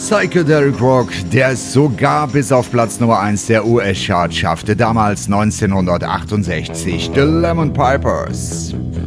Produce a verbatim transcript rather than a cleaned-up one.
Psychedelic Rock, der es sogar bis auf Platz Nummer eins der U S-Charts schaffte, damals neunzehnhundertachtundsechzig, The Lemon Pipers.